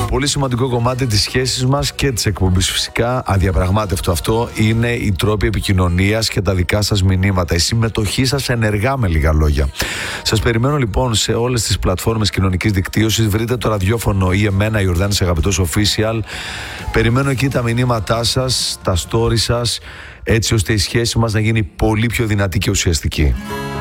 πολύ σημαντικό κομμάτι της σχέσης μας και της εκπομπής, φυσικά, αδιαπραγμάτευτο αυτό, είναι οι τρόποι επικοινωνίας και τα δικά σας μηνύματα, η συμμετοχή σας ενεργά, με λίγα λόγια. Σας περιμένω λοιπόν σε όλες τις πλατφόρμες κοινωνικής δικτύωσης. Βρείτε το ραδιόφωνο ή εμένα, Ιορδάνης Αγαπητός Official. Περιμένω εκεί τα μηνύματά σας, τα story σας, έτσι ώστε η σχέση μας να γίνει πολύ πιο δυνατή και ουσιαστική.